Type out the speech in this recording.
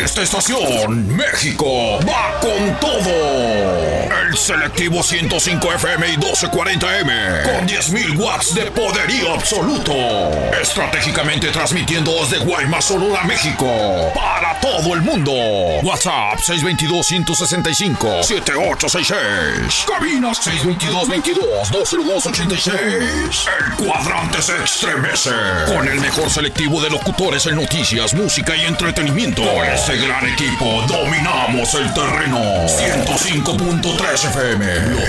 esta estación, México va con todo. El selectivo 105 FM y 1240M con 10.000 watts de poderío absoluto. Estratégicamente transmitiendo desde Guaymas, Sonora, México para todo el mundo. WhatsApp 622-165-7866. Cabinas 622-22-202-86. El cuadrante se estremece con el mejor selectivo de locutores en noticias, música y entretenimiento. Con este gran equipo dominamos el terreno. 105.3 FM. Lo